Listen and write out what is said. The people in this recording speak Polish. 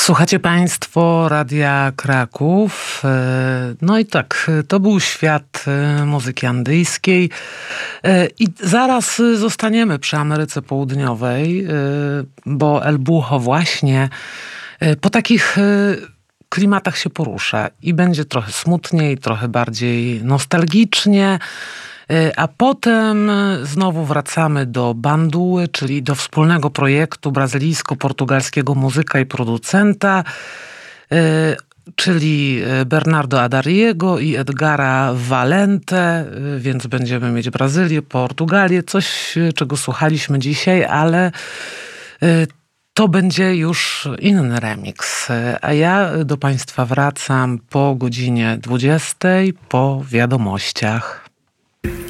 Słuchacie Państwo Radia Kraków. No i tak, to był świat muzyki andyjskiej. I zaraz zostaniemy przy Ameryce Południowej, bo El Buho właśnie po takich klimatach się porusza. I będzie trochę smutniej, trochę bardziej nostalgicznie. A potem znowu wracamy do Banduły, czyli do wspólnego projektu brazylijsko-portugalskiego muzyka i producenta, czyli Bernardo Adariego i Edgara Valente, więc będziemy mieć Brazylię, Portugalię, coś czego słuchaliśmy dzisiaj, ale to będzie już inny remix. A ja do Państwa wracam po godzinie 20 po wiadomościach.